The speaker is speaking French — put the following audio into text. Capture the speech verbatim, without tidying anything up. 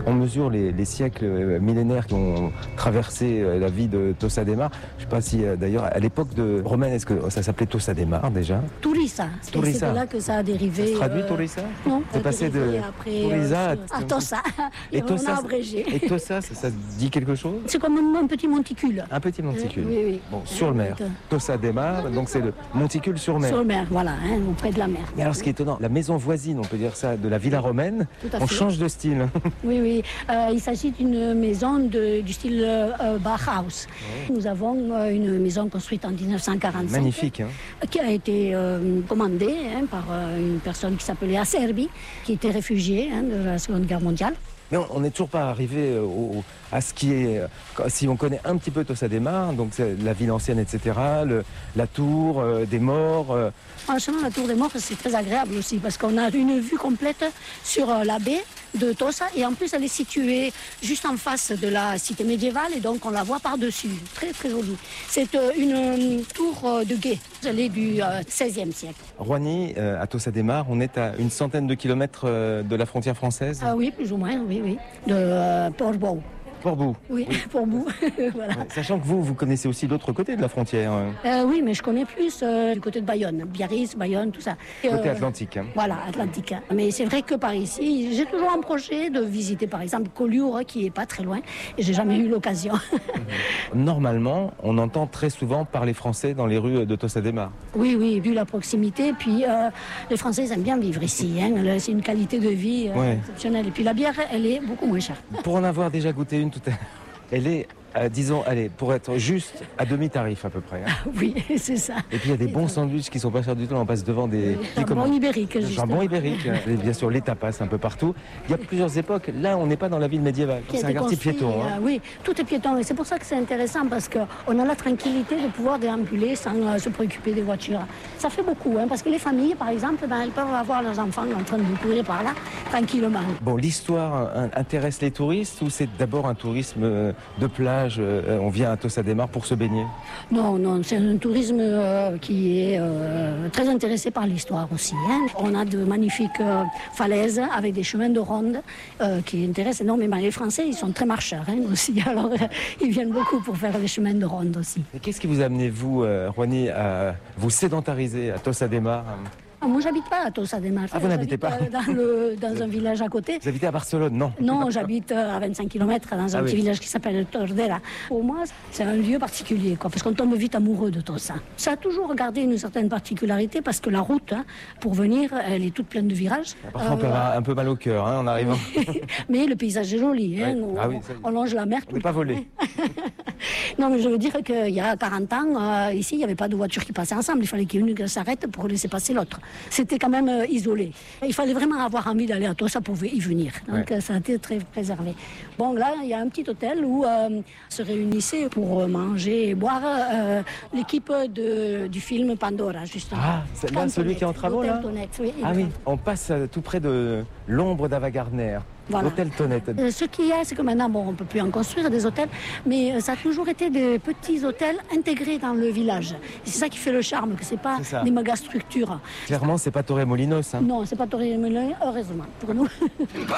on mesure les, les siècles millénaires qui ont traversé la vie de Tossa de Mar. Je ne sais pas si d'ailleurs à l'époque de romaine, est-ce que ça s'appelait Tossa de Mar déjà? Tourissa. C'est de là que ça a dérivé. Ça se traduit euh... Tourissa? Non, c'est passé de Tourissa euh, à, à Tossa. Et, et Tossa, on a abrégé. Et Tossa, ça, ça dit quelque chose? C'est comme un petit monticule. Un petit monticule. Euh, oui, oui. Bon, sur mer. Tossa de Mar, donc c'est le monticule sur mer. Sur mer, voilà, hein, auprès de la mer. Mais alors, ce qui est étonnant, la maison voisine, on peut dire ça, de la Villa romaine, on change de style. Oui, oui. Euh, il s'agit d'une maison de, du style euh, Bauhaus. Oui. Nous avons euh, une maison construite en dix-neuf cent quarante-cinq. Magnifique, hein. Qui a été euh, commandée hein, par euh, une personne qui s'appelait Acerbi, qui était réfugiée hein, de la Seconde Guerre mondiale. Mais on n'est toujours pas arrivé au, à ce qui est... Si on connaît un petit peu Tossa de Mar, donc la ville ancienne, et cetera, le, la tour euh, des morts... Euh... Franchement, la tour des morts, c'est très agréable aussi, parce qu'on a une vue complète sur euh, la baie de Tossa, et en plus, elle est située juste en face de la cité médiévale, et donc on la voit par-dessus. Très, très jolie. C'est euh, une, une tour euh, de guet. Elle est du euh, seizième siècle. Roigny, euh, à Tossa de Mar, on est à une centaine de kilomètres euh, de la frontière française? Ah oui, plus ou moins, oui, oui. De euh, Port-Bou. Port-Bou. Oui, oui. Port-Bou. Voilà. Ouais, sachant que vous, vous connaissez aussi l'autre côté de la frontière. Euh, oui, mais je connais plus euh, du côté de Bayonne, Biarritz, Bayonne, tout ça. Côté euh, Atlantique. Hein. Voilà, Atlantique. Mais c'est vrai que par ici, j'ai toujours un projet de visiter, par exemple, Collioure, qui est pas très loin, et j'ai jamais eu l'occasion. Normalement, on entend très souvent parler français dans les rues de Tossa de Mar. Oui, oui, vu la proximité. Puis euh, les Français aiment bien vivre ici. Hein. C'est une qualité de vie euh, ouais. exceptionnelle. Et puis la bière, elle est beaucoup moins chère. Pour en avoir déjà goûté une tout à l'heure, elle est, euh, disons, allez, pour être juste, à demi-tarif à peu près. Hein. Ah, oui, c'est ça. Et puis il y a des bons sandwichs qui sont pas chers du tout. On passe devant des... Oui, jambon ibérique, justement. Jambon ibérique. Et bien sûr, les tapas un peu partout. Il y a plusieurs époques. Là, on n'est pas dans la ville médiévale. C'est un quartier piéton. Hein. Euh, oui, tout est piéton. Et c'est pour ça que c'est intéressant, parce qu'on a la tranquillité de pouvoir déambuler sans euh, se préoccuper des voitures. Ça fait beaucoup, hein, parce que les familles, par exemple, ben, elles peuvent avoir leurs enfants en train de courir par là, tranquillement. Bon, l'histoire intéresse les touristes ou c'est d'abord un tourisme de plage? On vient à Tossa de Mar pour se baigner? Non, non, c'est un tourisme euh, qui est euh, très intéressé par l'histoire aussi. Hein. On a de magnifiques euh, falaises avec des chemins de ronde euh, qui intéressent énormément. Les Français, ils sont très marcheurs hein, aussi, alors euh, ils viennent beaucoup pour faire les chemins de ronde aussi. Et qu'est-ce qui vous a amené, vous, euh, Roigny, à vous sédentariser à Tossa de Mar? Ah, moi, j'habite pas à Tossa de Mar. Ah, vous n'habitez pas dans, le, dans un village à côté. Vous habitez à Barcelone, non? Non, j'habite à vingt-cinq kilomètres dans un ah, petit oui. village qui s'appelle Tordera. Pour moi, c'est un lieu particulier, quoi, parce qu'on tombe vite amoureux de Tossa. Ça a toujours gardé une certaine particularité, parce que la route, hein, pour venir, elle est toute pleine de virages. Parfois, euh, on peut avoir un peu mal au cœur hein, en arrivant. Mais le paysage est joli. Hein, oui. on, ah, oui, on longe la mer. On n'est pas volé. Non, mais je veux dire qu'il y a quarante ans, euh, ici, il n'y avait pas de voitures qui passaient ensemble. Il fallait qu'il y ait une qui s'arrête pour laisser passer l'autre. C'était quand même euh, isolé. Il fallait vraiment avoir envie d'aller à Tossa pour y venir. Donc, ouais. Ça a été très préservé. Bon, là, il y a un petit hôtel où euh, se réunissaient pour manger et boire euh, l'équipe de, du film Pandora, justement. Ah, c'est là celui qui est en travaux, là Tonette, oui. Ah oui, on passe tout près de l'ombre d'Ava Gardner. Voilà. L'hôtel Tonette. Euh, ce qu'il y a, c'est que maintenant, bon, on ne peut plus en construire des hôtels, mais euh, ça a toujours été des petits hôtels intégrés dans le village. Et c'est ça qui fait le charme, que ce n'est pas des méga structures. Clairement, ce n'est pas Torremolinos. Hein. Non, ce n'est pas Torremolinos, heureusement, pour nous.